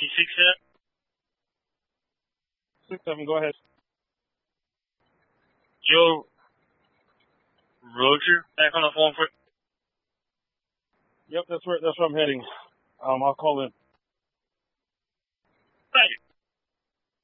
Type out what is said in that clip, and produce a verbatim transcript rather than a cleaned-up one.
C six seven? Six seven, go ahead. Joe Roger, back on the phone for. Yep, that's where that's where I'm heading. Um, I'll call in. Thank you.